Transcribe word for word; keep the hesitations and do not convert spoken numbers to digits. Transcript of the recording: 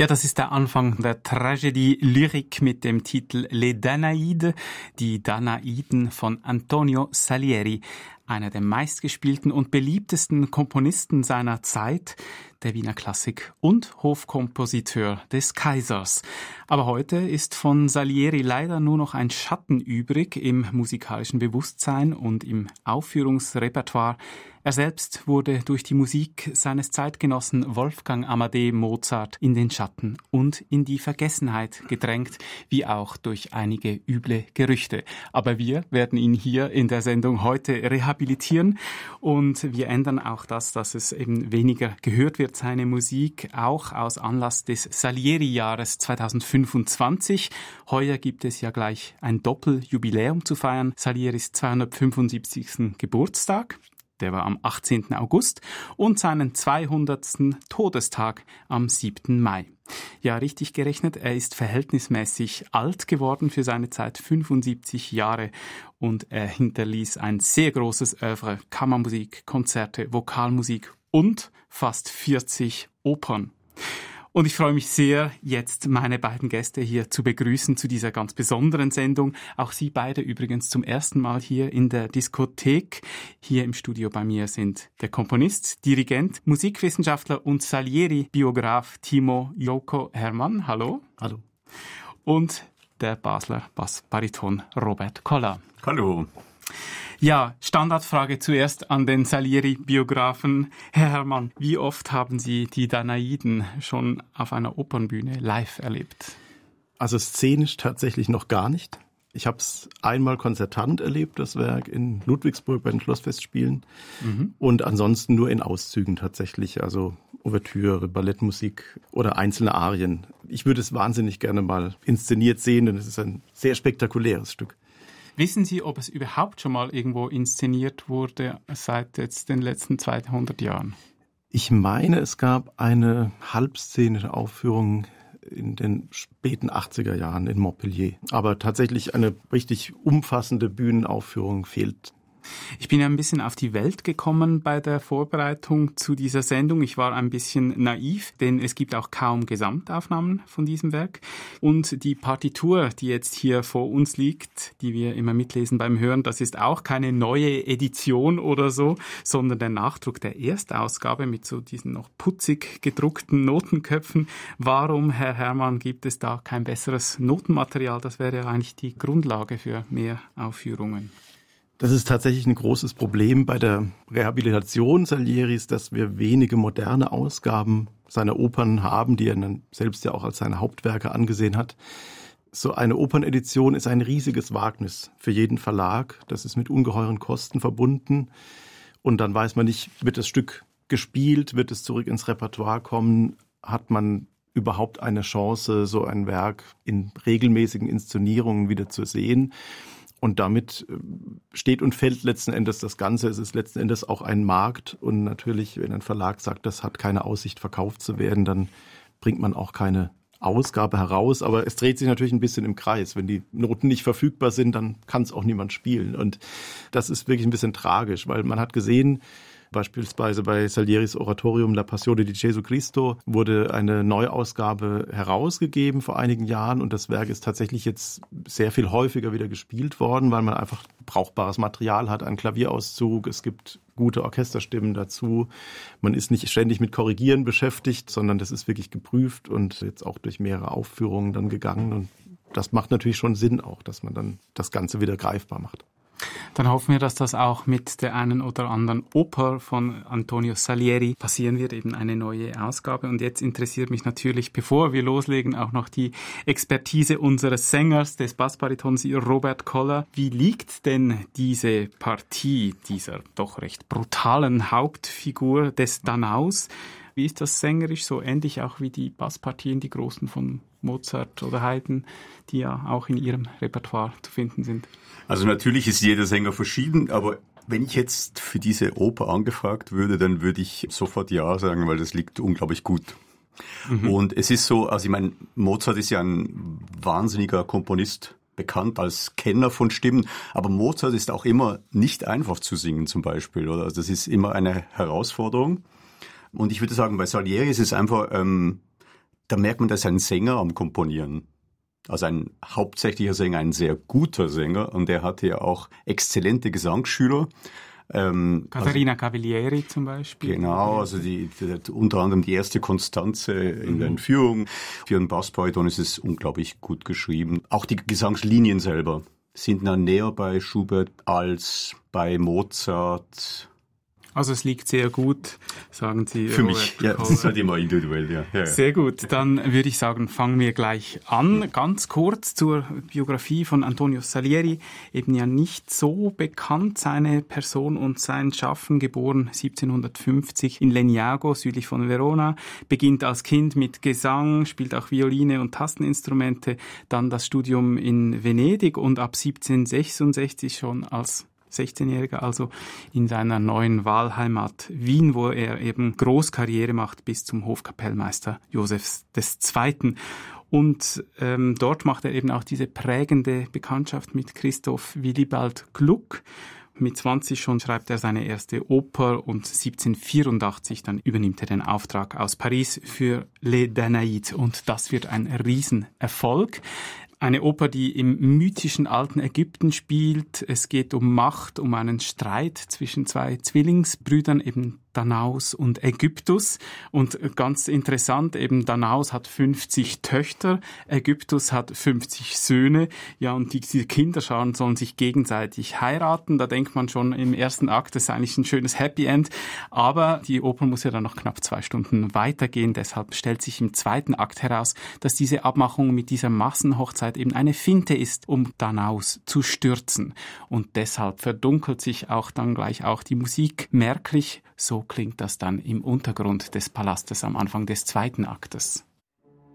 Ja, das ist der Anfang der Tragödie lyrique mit dem Titel Les Danaïdes, die Danaiden von Antonio Salieri, einer der meistgespielten und beliebtesten Komponisten seiner Zeit, der Wiener Klassik- und Hofkompositeur des Kaisers. Aber heute ist von Salieri leider nur noch ein Schatten übrig im musikalischen Bewusstsein und im Aufführungsrepertoire. Er selbst wurde durch die Musik seines Zeitgenossen Wolfgang Amadeus Mozart in den Schatten und in die Vergessenheit gedrängt, wie auch durch einige üble Gerüchte. Aber wir werden ihn hier in der Sendung heute rehabilitieren und wir ändern auch das, dass es eben weniger gehört wird, seine Musik, auch aus Anlass des Salieri-Jahres zweitausendfünfundzwanzig. Heuer gibt es ja gleich ein Doppeljubiläum zu feiern, Salieris zweihundertfünfundsiebzigsten Geburtstag. Der war am achtzehnten August und seinen zweihundertsten Todestag am siebten Mai. Ja, richtig gerechnet, er ist verhältnismäßig alt geworden für seine Zeit, fünfundsiebzig Jahre, und er hinterließ ein sehr großes Oeuvre, Kammermusik, Konzerte, Vokalmusik und fast vierzig Opern. Und ich freue mich sehr, jetzt meine beiden Gäste hier zu begrüßen zu dieser ganz besonderen Sendung. Auch Sie beide übrigens zum ersten Mal hier in der Diskothek. Hier im Studio bei mir sind der Komponist, Dirigent, Musikwissenschaftler und Salieri-Biograf Timo Jouko Herrmann. Hallo. Hallo. Und der Basler Bassbariton Robert Koller. Hallo. Ja, Standardfrage zuerst an den Salieri-Biografen. Herr Herrmann, wie oft haben Sie die Danaiden schon auf einer Opernbühne live erlebt? Also szenisch tatsächlich noch gar nicht. Ich habe es einmal konzertant erlebt, das Werk in Ludwigsburg bei den Schlossfestspielen. Mhm. Und ansonsten nur in Auszügen tatsächlich, also Ouvertüre, Ballettmusik oder einzelne Arien. Ich würde es wahnsinnig gerne mal inszeniert sehen, denn es ist ein sehr spektakuläres Stück. Wissen Sie, ob es überhaupt schon mal irgendwo inszeniert wurde seit jetzt den letzten zweihundert Jahren? Ich meine, es gab eine halbszenische Aufführung in den späten achtziger Jahren in Montpellier. Aber tatsächlich eine richtig umfassende Bühnenaufführung fehlt. Ich bin ja ein bisschen auf die Welt gekommen bei der Vorbereitung zu dieser Sendung. Ich war ein bisschen naiv, denn es gibt auch kaum Gesamtaufnahmen von diesem Werk. Und die Partitur, die jetzt hier vor uns liegt, die wir immer mitlesen beim Hören, das ist auch keine neue Edition oder so, sondern der Nachdruck der Erstausgabe mit so diesen noch putzig gedruckten Notenköpfen. Warum, Herr Herrmann, gibt es da kein besseres Notenmaterial? Das wäre ja eigentlich die Grundlage für mehr Aufführungen. Das ist tatsächlich ein großes Problem bei der Rehabilitation Salieris, dass wir wenige moderne Ausgaben seiner Opern haben, die er dann selbst ja auch als seine Hauptwerke angesehen hat. So eine Opernedition ist ein riesiges Wagnis für jeden Verlag. Das ist mit ungeheuren Kosten verbunden. Und dann weiß man nicht, wird das Stück gespielt, wird es zurück ins Repertoire kommen, hat man überhaupt eine Chance, so ein Werk in regelmäßigen Inszenierungen wieder zu sehen. Und damit steht und fällt letzten Endes das Ganze. Es ist letzten Endes auch ein Markt. Und natürlich, wenn ein Verlag sagt, das hat keine Aussicht, verkauft zu werden, dann bringt man auch keine Ausgabe heraus. Aber es dreht sich natürlich ein bisschen im Kreis. Wenn die Noten nicht verfügbar sind, dann kann es auch niemand spielen. Und das ist wirklich ein bisschen tragisch, weil man hat gesehen, beispielsweise bei Salieris Oratorium La Passione di Gesù Cristo wurde eine Neuausgabe herausgegeben vor einigen Jahren und das Werk ist tatsächlich jetzt sehr viel häufiger wieder gespielt worden, weil man einfach brauchbares Material hat, einen Klavierauszug, es gibt gute Orchesterstimmen dazu. Man ist nicht ständig mit Korrigieren beschäftigt, sondern das ist wirklich geprüft und jetzt auch durch mehrere Aufführungen dann gegangen und das macht natürlich schon Sinn auch, dass man dann das Ganze wieder greifbar macht. Dann hoffen wir, dass das auch mit der einen oder anderen Oper von Antonio Salieri passieren wird, eben eine neue Ausgabe. Und jetzt interessiert mich natürlich, bevor wir loslegen, auch noch die Expertise unseres Sängers, des Bassbaritons Robert Koller. Wie liegt denn diese Partie dieser doch recht brutalen Hauptfigur des Danaus? Wie ist das sängerisch, so ähnlich auch wie die Basspartien, die großen von Mozart oder Haydn, die ja auch in ihrem Repertoire zu finden sind? Also natürlich ist jeder Sänger verschieden, aber wenn ich jetzt für diese Oper angefragt würde, dann würde ich sofort ja sagen, weil das liegt unglaublich gut. Mhm. Und es ist so, also ich meine, Mozart ist ja ein wahnsinniger Komponist, bekannt als Kenner von Stimmen, aber Mozart ist auch immer nicht einfach zu singen zum Beispiel, oder? Also das ist immer eine Herausforderung. Und ich würde sagen, bei Salieri ist es einfach ähm, da merkt man, dass ein Sänger am Komponieren, also ein hauptsächlicher Sänger, ein sehr guter Sänger, und der hatte ja auch exzellente Gesangsschüler. Ähm, Caterina also, Cavalieri zum Beispiel. Genau, also die, die, unter anderem die erste Konstanze in mhm. der Entführung. Für einen Bassbariton ist es unglaublich gut geschrieben. Auch die Gesangslinien selber sind dann näher bei Schubert als bei Mozart. Also es liegt sehr gut, sagen Sie. Für mich, ja, das ist halt immer individuell, ja. Ja, ja. Sehr gut, dann würde ich sagen, fangen wir gleich an. Ganz kurz zur Biografie von Antonio Salieri. Eben ja nicht so bekannt, seine Person und sein Schaffen. Geboren siebzehnhundertfünfzig in Legnago, südlich von Verona. Beginnt als Kind mit Gesang, spielt auch Violine und Tasteninstrumente. Dann das Studium in Venedig und ab siebzehnhundertsechsundsechzig schon als sechzehnjähriger, also in seiner neuen Wahlheimat Wien, wo er eben Großkarriere macht bis zum Hofkapellmeister Josefs des Zweiten. Und ähm, dort macht er eben auch diese prägende Bekanntschaft mit Christoph Willibald Gluck. Mit zwanzig schon schreibt er seine erste Oper und siebzehnhundertvierundachtzig dann übernimmt er den Auftrag aus Paris für Les Danaïdes und das wird ein Riesenerfolg. Eine Oper, die im mythischen alten Ägypten spielt. Es geht um Macht, um einen Streit zwischen zwei Zwillingsbrüdern, eben Danaus und Ägyptus. Und ganz interessant, eben Danaus hat fünfzig Töchter, Ägyptus hat fünfzig Söhne. Ja, und die, diese Kinderscharen sollen sich gegenseitig heiraten. Da denkt man schon im ersten Akt, das ist eigentlich ein schönes Happy End. Aber die Oper muss ja dann noch knapp zwei Stunden weitergehen. Deshalb stellt sich im zweiten Akt heraus, dass diese Abmachung mit dieser Massenhochzeit eben eine Finte ist, um Danaus zu stürzen. Und deshalb verdunkelt sich auch dann gleich auch die Musik merklich. So klingt das dann im Untergrund des Palastes am Anfang des zweiten Aktes.